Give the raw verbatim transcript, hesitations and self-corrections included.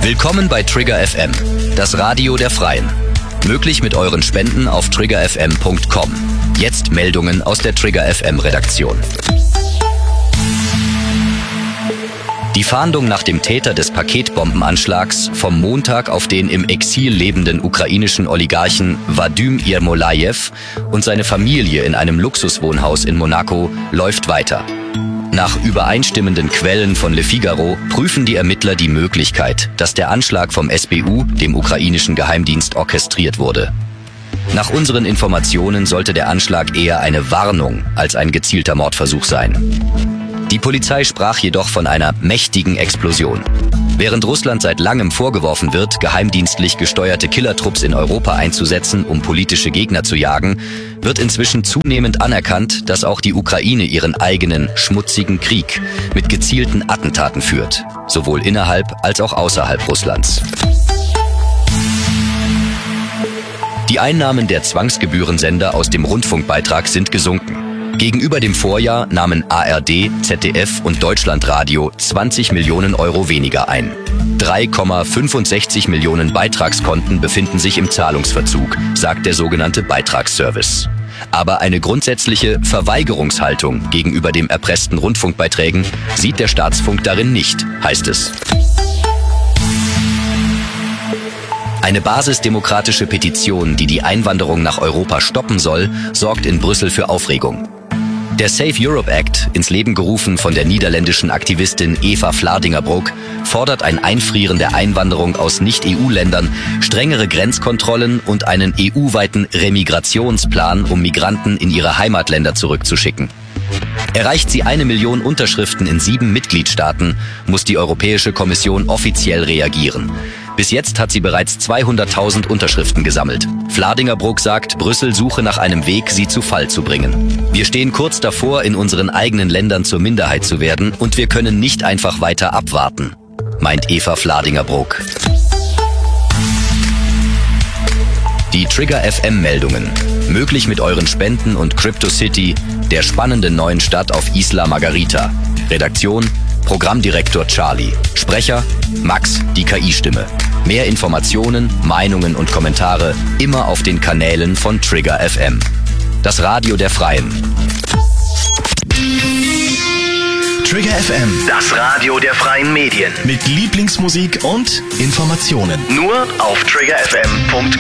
Willkommen bei Trigger F M, das Radio der Freien. Möglich mit euren Spenden auf trigger f m punkt com. Jetzt Meldungen aus der Trigger F M Redaktion. Die Fahndung nach dem Täter des Paketbombenanschlags vom Montag auf den im Exil lebenden ukrainischen Oligarchen Wadim Yermolajew und seine Familie in einem Luxuswohnhaus in Monaco läuft weiter. Nach übereinstimmenden Quellen von Le Figaro prüfen die Ermittler die Möglichkeit, dass der Anschlag vom S B U, dem ukrainischen Geheimdienst, orchestriert wurde. Nach unseren Informationen sollte der Anschlag eher eine Warnung als ein gezielter Mordversuch sein. Die Polizei sprach jedoch von einer mächtigen Explosion. Während Russland seit langem vorgeworfen wird, geheimdienstlich gesteuerte Killertrupps in Europa einzusetzen, um politische Gegner zu jagen, wird inzwischen zunehmend anerkannt, dass auch die Ukraine ihren eigenen schmutzigen Krieg mit gezielten Attentaten führt, sowohl innerhalb als auch außerhalb Russlands. Die Einnahmen der Zwangsgebührensender aus dem Rundfunkbeitrag sind gesunken. Gegenüber dem Vorjahr nahmen A R D, Z D F und Deutschlandradio zwanzig Millionen Euro weniger ein. drei Komma fünfundsechzig Millionen Beitragskonten befinden sich im Zahlungsverzug, sagt der sogenannte Beitragsservice. Aber eine grundsätzliche Verweigerungshaltung gegenüber dem erpressten Rundfunkbeiträgen sieht der Staatsfunk darin nicht, heißt es. Eine basisdemokratische Petition, die die Einwanderung nach Europa stoppen soll, sorgt in Brüssel für Aufregung. Der Save Europe Act, ins Leben gerufen von der niederländischen Aktivistin Eva Vlaardingerbroek, fordert ein Einfrieren der Einwanderung aus Nicht-E U-Ländern, strengere Grenzkontrollen und einen E U-weiten Remigrationsplan, um Migranten in ihre Heimatländer zurückzuschicken. Erreicht sie eine Million Unterschriften in sieben Mitgliedstaaten, muss die Europäische Kommission offiziell reagieren. Bis jetzt hat sie bereits zweihunderttausend Unterschriften gesammelt. Vlaardingerbroek sagt, Brüssel suche nach einem Weg, sie zu Fall zu bringen. Wir stehen kurz davor, in unseren eigenen Ländern zur Minderheit zu werden, und wir können nicht einfach weiter abwarten, meint Eva Vlaardingerbroek. Die Trigger F M-Meldungen. Möglich mit euren Spenden und Crypto City, der spannenden neuen Stadt auf Isla Margarita. Redaktion: Programmdirektor Charlie. Sprecher: Max, die K I-Stimme. Mehr Informationen, Meinungen und Kommentare immer auf den Kanälen von Trigger F M. Das Radio der Freien. Trigger F M, das Radio der freien Medien. mit Lieblingsmusik und Informationen. Nur auf trigger f m punkt com.